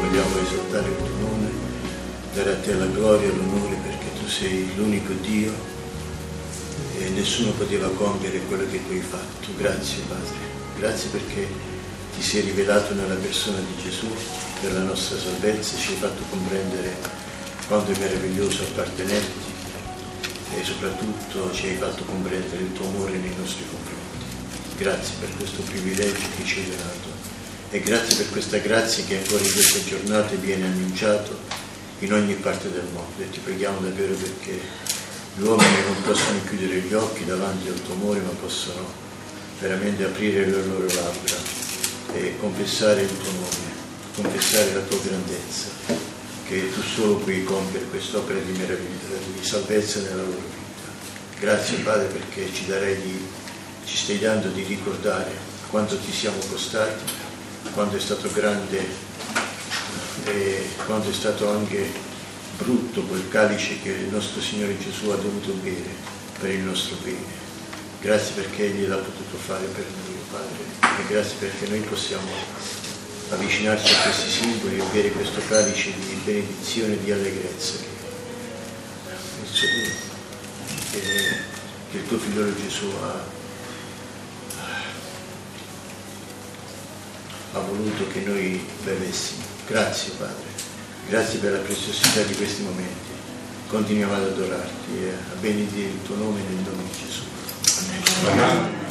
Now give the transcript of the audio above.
vogliamo esaltare il tuo nome, dare a te la gloria e l'onore perché tu sei l'unico Dio e nessuno poteva compiere quello che tu hai fatto. Grazie Padre, grazie perché ti sei rivelato nella persona di Gesù per la nostra salvezza, ci hai fatto comprendere quanto è meraviglioso appartenerti e soprattutto ci hai fatto comprendere il tuo amore nei nostri confronti. Grazie per questo privilegio che ci hai dato e grazie per questa grazia che ancora in queste giornate viene annunciato in ogni parte del mondo e ti preghiamo davvero perché gli uomini non possono chiudere gli occhi davanti al tuo amore ma possono veramente aprire le loro labbra e confessare il tuo nome, confessare la tua grandezza, che tu solo puoi compiere quest'opera di meraviglia, di salvezza nella loro vita. Grazie Padre perché ci stai dando di ricordare quanto ti siamo costati, quanto è stato grande e quanto è stato anche brutto quel calice che il nostro Signore Gesù ha dovuto bere per il nostro bene. Grazie perché Egli l'ha potuto fare per noi, Padre, e grazie perché noi possiamo avvicinarci a questi simboli e bere questo calice di benedizione e di allegrezza che il tuo figliolo Gesù ha voluto che noi bevessimo. Grazie Padre, grazie per la preziosità di questi momenti. Continuiamo ad adorarti e a benedire il tuo nome nel nome di Gesù. Amen.